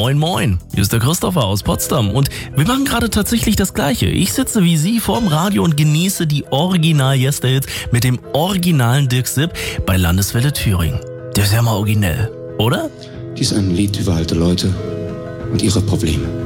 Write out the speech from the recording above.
Moin Moin, hier ist der Christopher aus Potsdam und wir machen gerade tatsächlich das Gleiche. Ich sitze wie Sie vorm Radio und genieße die Original-Yesterhits mit dem originalen Dirk Sipp bei Landeswelle Thüringen. Der ist ja mal originell, oder? Dies ist ein Lied über alte Leute und ihre Probleme.